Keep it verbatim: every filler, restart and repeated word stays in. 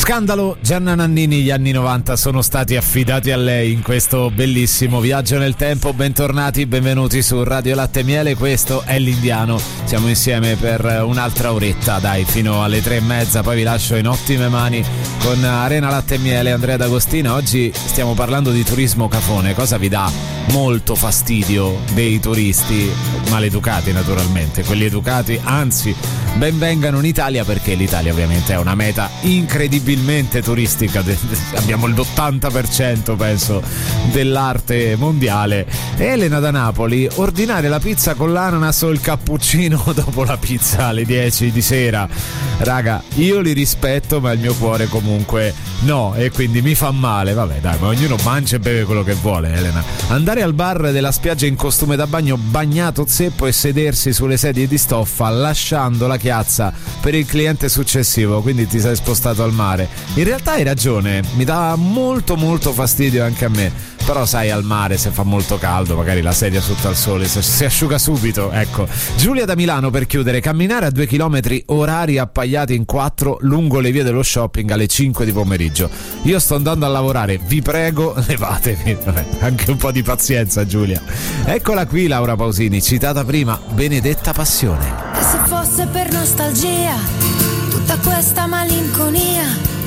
Scandalo, Gianna Nannini, gli anni novanta sono stati affidati a lei in questo bellissimo viaggio nel tempo. Bentornati, benvenuti su Radio Latte e Miele, questo è l'Indiano. Siamo insieme per un'altra oretta, dai, fino alle tre e mezza, poi vi lascio in ottime mani con Arena Latte e Miele, Andrea D'Agostino. Oggi stiamo parlando di turismo cafone. Cosa vi dà molto fastidio dei turisti maleducati, naturalmente? Quelli educati, anzi, ben vengano in Italia, perché l'Italia ovviamente è una meta incredibilmente turistica. Abbiamo l'ottanta per cento penso dell'arte mondiale. Elena da Napoli: ordinare la pizza con l'ananas o il cappuccino dopo la pizza alle dieci di sera. Raga, io li rispetto, ma il mio cuore comunque no, e quindi mi fa male. Vabbè, dai, ma ognuno mangia e beve quello che vuole, Elena. Andare al bar della spiaggia in costume da bagno bagnato zeppo e sedersi sulle sedie di stoffa lasciando la chiazza per il cliente successivo, quindi ti sei spostato al mare. In realtà hai ragione, mi dà molto molto fastidio anche a me, però sai, al mare se fa molto caldo magari la sedia sotto al sole si asciuga subito, ecco. Giulia da Milano, per chiudere: camminare a due chilometri orari appaiati in quattro lungo le vie dello shopping alle cinque di pomeriggio. Io sto andando a lavorare, vi prego levatevi. Vabbè, anche un po' di pazienza, Giulia. Eccola qui Laura Pausini, citata prima, Benedetta Passione. E se fosse per nostalgia tutta questa malinconia,